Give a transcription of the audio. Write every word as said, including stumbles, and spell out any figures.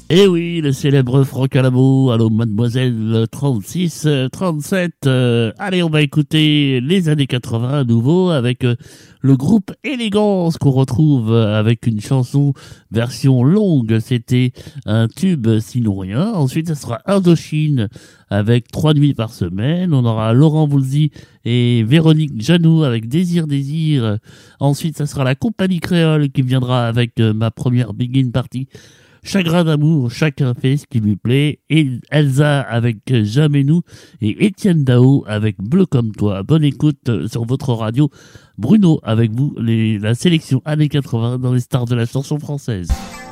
Eh oui, le célèbre Franck Alamo, allô mademoiselle trente-six, euh, trente-sept. Euh, allez, on va écouter les années quatre-vingts à nouveau avec euh, le groupe Élégance qu'on retrouve euh, avec une chanson version longue. C'était un tube sinon rien. Ensuite, ça sera Indochine avec trois nuits par semaine. On aura Laurent Voulzy et Véronique Janoux avec Désir Désir. Ensuite, ça sera la compagnie créole qui viendra avec euh, ma première Begin Party. Chagrin d'amour, chacun fait ce qui lui plaît. Et Elsa avec Jamais nous. Et Étienne Dao avec Bleu comme toi. Bonne écoute euh, sur votre radio. Bruno avec vous, les, la sélection années quatre-vingts dans les stars de la chanson française.